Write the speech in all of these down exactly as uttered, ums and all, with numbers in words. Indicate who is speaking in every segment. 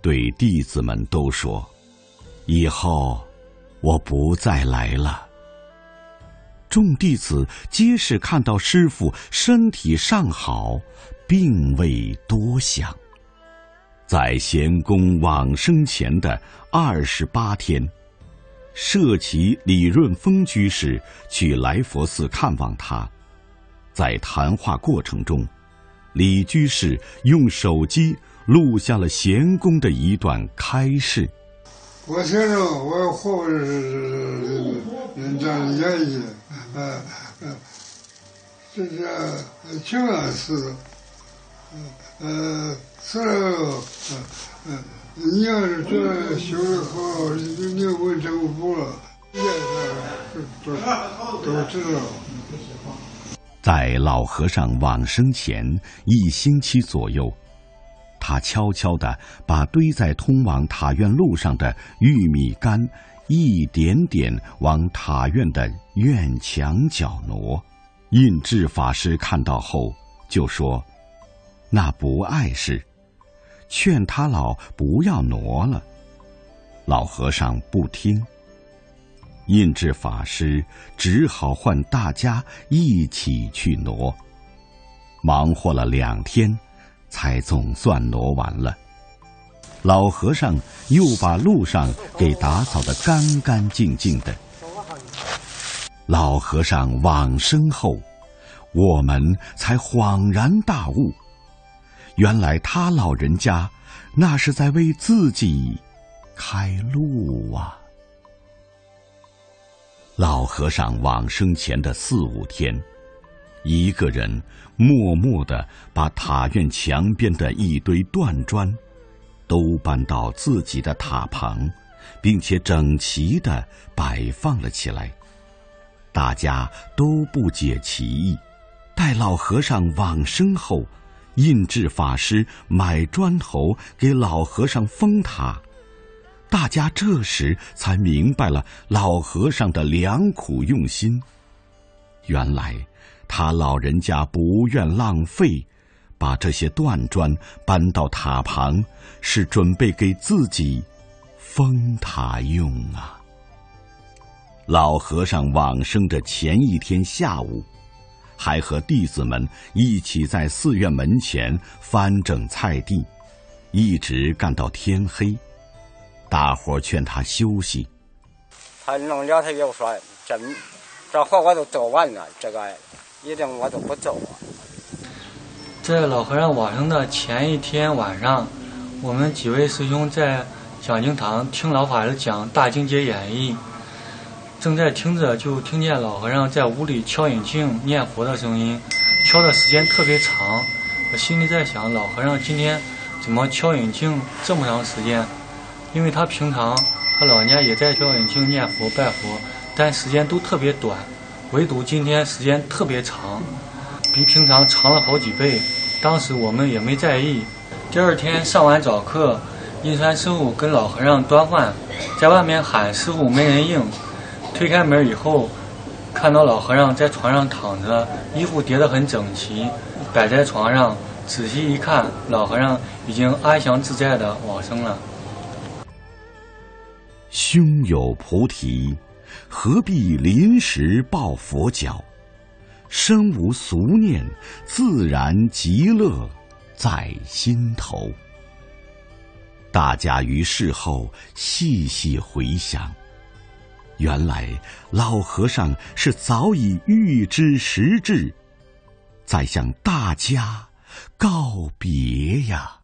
Speaker 1: 对弟子们都说：“以后我不再来了。”众弟子皆是看到师父身体尚好，并未多想。在贤公往生前的二十八天，舍其李润峰居士去来佛寺看望他。在谈话过程中，李居士用手机录下了贤公的一段开示。
Speaker 2: 我先生，我后是人家的言语，呃呃，这是清安寺，呃，此后，呃，你要是这修的好，你你问政府了，现在都都知道。
Speaker 1: 在老和尚往生前一星期左右，他悄悄地把堆在通往塔院路上的玉米杆一点点往塔院的院墙角挪。印智法师看到后就说：“那不碍事，劝他老不要挪了。”老和尚不听，印智法师只好唤大家一起去挪。忙活了两天，才总算挪完了。老和尚又把路上给打扫得干干净净的。老和尚往生后，我们才恍然大悟，原来他老人家那是在为自己开路啊。老和尚往生前的四五天，一个人默默地把塔院墙边的一堆断砖都搬到自己的塔旁，并且整齐地摆放了起来。大家都不解其意。待老和尚往生后，印智法师买砖头给老和尚封塔，大家这时才明白了老和尚的良苦用心。原来他老人家不愿浪费，把这些断砖搬到塔旁，是准备给自己封塔用啊。老和尚往生的前一天下午，还和弟子们一起在寺院门前翻整菜地，一直干到天黑。大伙劝他休息，
Speaker 3: 他弄了，他又说：“这这活我都做完了，这个一定我都不做了。”
Speaker 4: 在老和尚往生的前一天晚上，我们几位师兄在讲经堂听老法师讲《大经解演义》，正在听着，就听见老和尚在屋里敲引磬念佛的声音，敲的时间特别长。我心里在想，老和尚今天怎么敲引磬这么长时间？因为他平常他老人家也在敲引磬念佛拜佛，但时间都特别短，唯独今天时间特别长，比平常长了好几倍。当时我们也没在意。第二天上完早课，印川师傅跟老和尚端饭，在外面喊师傅没人应。推开门以后，看到老和尚在床上躺着，衣服叠得很整齐，摆在床上。仔细一看，老和尚已经安详自在地往生了。
Speaker 1: 胸有菩提，何必临时抱佛脚？身无俗念，自然极乐在心头。大家于事后细细回想，原来老和尚是早已预知时至，在向大家告别呀。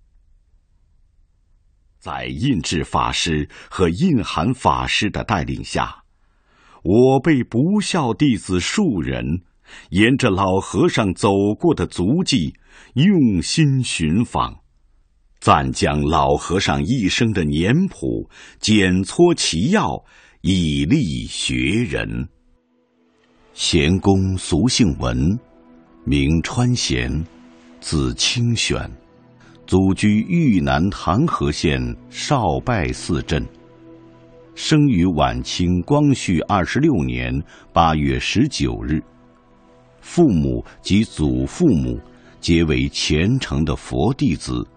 Speaker 1: 在印智法师和印涵法师的带领下，我辈不孝弟子数人沿着老和尚走过的足迹用心寻访，暂将老和尚一生的年谱检撮其要，以利学人。贤公俗姓文，名川贤，字清玄，祖居豫南唐河县少拜寺镇，生于晚清光绪二十六年八月十九日。父母及祖父母皆为虔诚的佛弟子，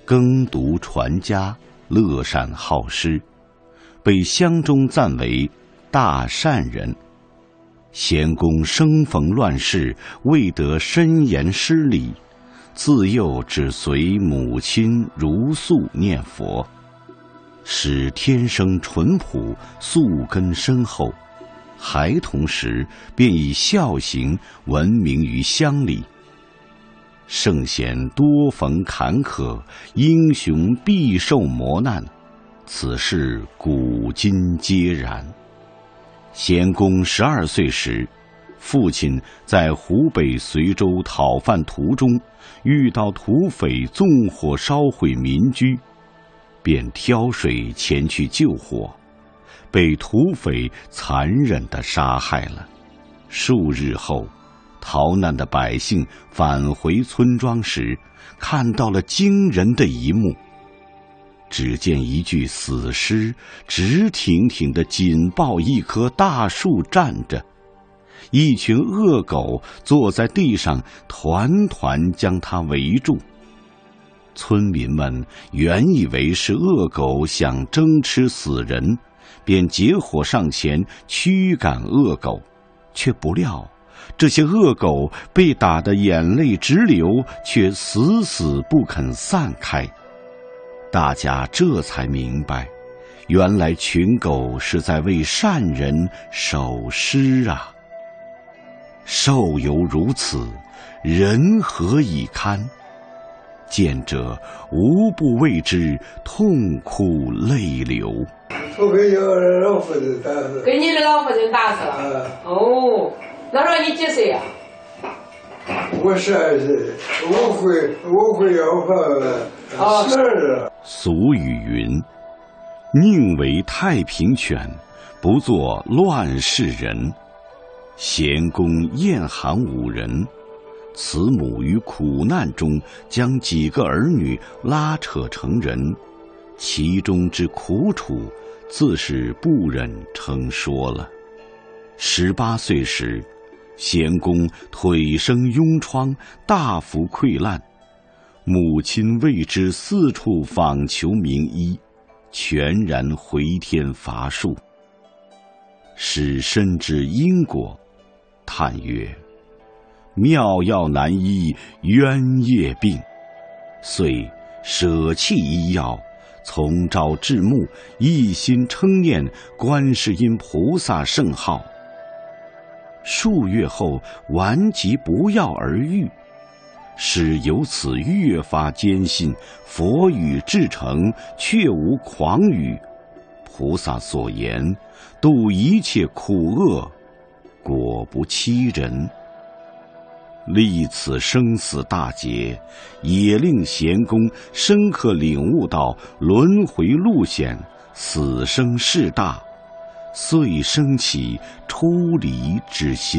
Speaker 1: 耕读传家，乐善好施，被乡中赞为大善人。贤公生逢乱世，未得深言师礼，自幼只随母亲如素念佛，使天生淳朴，素根深厚。孩童时便以孝行闻名于乡里。圣贤多逢坎坷，英雄必受磨难，此事古今皆然。贤公十二岁时，父亲在湖北随州讨饭途中遇到土匪纵火烧毁民居，便挑水前去救火，被土匪残忍地杀害了。数日后，逃难的百姓返回村庄时，看到了惊人的一幕。只见一具死尸直挺挺地紧抱一棵大树站着，一群恶狗坐在地上团团将它围住。村民们原以为是恶狗想争吃死人，便结伙上前驱赶恶狗，却不料这些恶狗被打得眼泪直流，却死死不肯散开。大家这才明白，原来群狗是在为善人守尸啊！兽犹如此，人何以堪？见者无不为之痛哭泪流。
Speaker 2: 我给你老夫人打死，
Speaker 5: 给你的老夫人打死了。
Speaker 2: 啊、
Speaker 5: 哦，那时候你几岁呀、
Speaker 2: 啊？我十二岁，我会我会要饭了，十二了。
Speaker 1: 俗语云：“宁为太平犬，不做乱世人。”贤公厌寒五人，慈母于苦难中将几个儿女拉扯成人，其中之苦楚，自是不忍称说了。十八岁时，贤公腿生痈疮，大幅溃烂，母亲为之四处访求名医，全然回天乏术。使深知因果，叹曰：“妙药难医冤业病。”遂舍弃医药，从朝至暮，一心称念观世音菩萨圣号。数月后，顽疾不药而愈，使由此越发坚信佛语至诚，确无诳语。菩萨所言，度一切苦厄，果不欺人。历此生死大劫，也令贤公深刻领悟到轮回路险，死生事大，遂生起出离之心。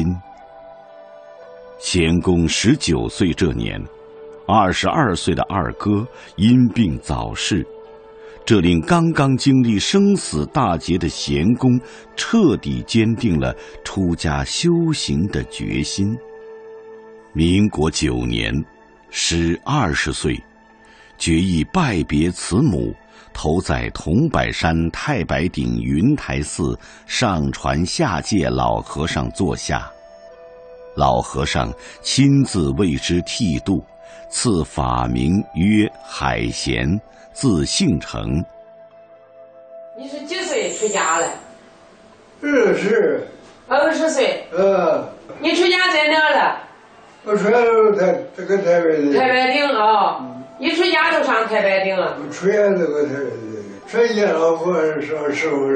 Speaker 1: 贤公十九岁这年，二十二岁的二哥因病早逝，这令刚刚经历生死大劫的贤公彻底坚定了出家修行的决心。民国九年，时二十岁，决意拜别慈母，投在桐柏山太白顶云台寺上传下界老和尚座下。老和尚亲自为之剃度，赐法名曰海贤，字姓成。
Speaker 5: 你是几岁出家了？
Speaker 2: 二十。
Speaker 5: 二十岁。
Speaker 2: 呃。
Speaker 5: 你出家在哪了？
Speaker 2: 我出家都台这个台北顶。
Speaker 5: 太白顶啊、哦！一出家就上太白顶了。
Speaker 2: 我出家这个台北顶，出家老和尚上师傅。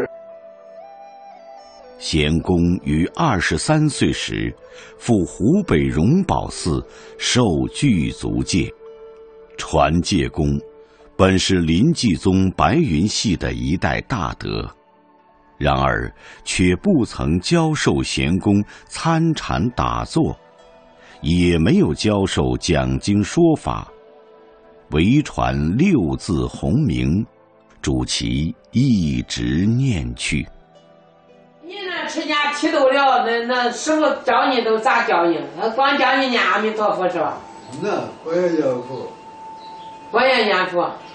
Speaker 1: 贤公于二十三岁时，赴湖北荣宝寺受具足戒。传戒公本是临济宗白云系的一代大德，然而却不曾教授贤公参禅打坐，也没有教授讲经说法，唯传六字洪名，主其一直念去。
Speaker 5: 你那出家剃度了，那那师傅教你都咋教你？他光教你念阿弥陀佛是吧？
Speaker 2: 那我也教佛。
Speaker 5: 我也念佛。